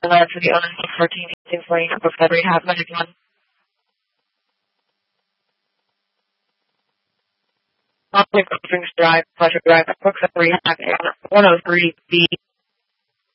Alert for the owners of 1418 Upper Fed Rehab, Magic 1. Public Springs Drive, Pleasure Drive, Brookside Rehab, 103B.